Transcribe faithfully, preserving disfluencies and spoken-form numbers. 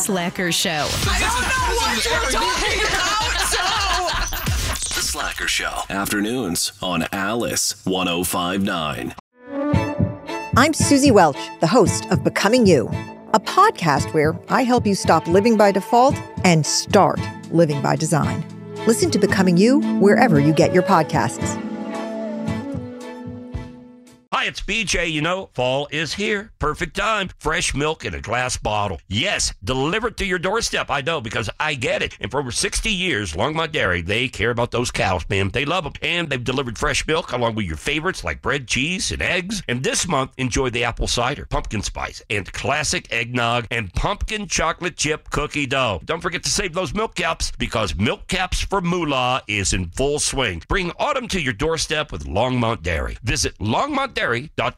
Slacker Show. I don't know what you're talking about, so... The Slacker Show. Afternoons on Alice one oh five point nine. I'm Susie Welch, the host of Becoming You, a podcast where I help you stop living by default and start living by design. Listen to Becoming You wherever you get your podcasts. Hi, it's B J. You know, fall is here. Perfect time. Fresh milk in a glass bottle. Yes, delivered to your doorstep. I know, because I get it. And for over sixty years, Longmont Dairy, they care about those cows, man. They love them. And they've delivered fresh milk along with your favorites like bread, cheese, and eggs. And this month, enjoy the apple cider, pumpkin spice, and classic eggnog, and pumpkin chocolate chip cookie dough. Don't forget to save those milk caps, because Milk Caps for Moolah is in full swing. Bring autumn to your doorstep with Longmont Dairy. Visit longmont dairy dot